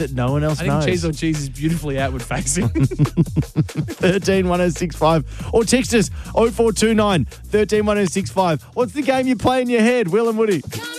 that no one else I think knows. cheese or cheese is beautifully outward facing. 13 1065 or text us 0429 13 1065. What's the game you play in your head, Will and Woody?